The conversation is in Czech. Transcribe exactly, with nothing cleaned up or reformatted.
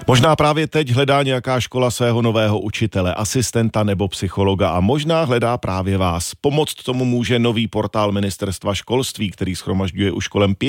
Možná právě teď hledá nějaká škola svého nového učitele, asistenta nebo psychologa a možná hledá právě vás. Pomoct tomu může nový portál Ministerstva školství, který shromažďuje už kolem